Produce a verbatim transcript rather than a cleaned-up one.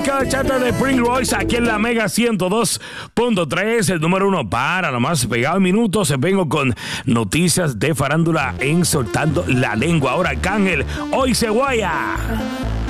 música de chata de Prince Royce aquí en la Mega ciento dos punto tres, el número uno para lo más pegado en minutos. Vengo con noticias de farándula en Soltando la Lengua. Ahora Arcángel, hoy se guaya.